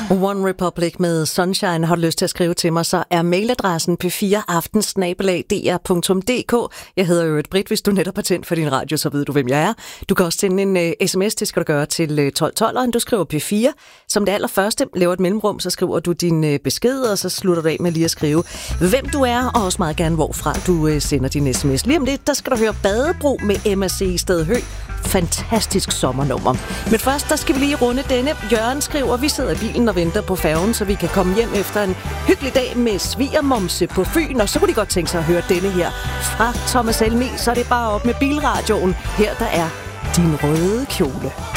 One Republic med Sunshine. Har du lyst til at skrive til mig, så er mailadressen p4aften@dr.dk. Jeg hedder jo Britt. Hvis du netop har tændt for din radio, så ved du, hvem jeg er. Du kan også sende en sms, det skal du gøre til 1212, du skriver P4. Som det allerførste, laver et mellemrum, så skriver du din besked, og så slutter du af med lige at skrive, hvem du er, og også meget gerne, hvorfra du sender din sms. Lige om lidt, der skal du høre Badebro med MAC i Stedhø. Fantastisk sommernummer. Men først, der skal vi lige runde denne. Jørgen skriver, vi sidder i bilen og venter på færgen, så vi kan komme hjem efter en hyggelig dag med svigermomse på Fyn. Og så kunne de godt tænke sig at høre denne her fra Thomas Helmig. Så er det bare op med bilradioen. Her der er Din Røde Kjole.